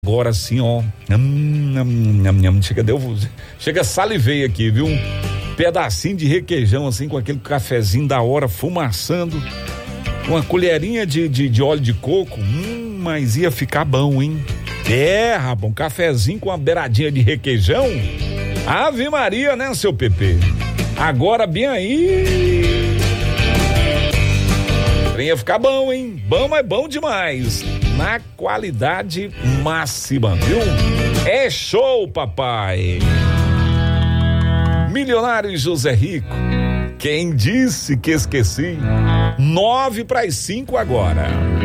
Agora sim, ó. Chega, salivei aqui, viu? Um pedacinho de requeijão, assim, com aquele cafezinho da hora, fumaçando. Uma colherinha de óleo de coco. Mas ia ficar bom, hein? Rapaz, um cafezinho com uma beiradinha de requeijão. Ave Maria, né, seu Pepe? Agora bem aí. Ia ficar bom, hein? Bom, mas bom demais. Na qualidade máxima, viu? É show, papai. Milionário José Rico. Quem disse que esqueci? 4:09 agora.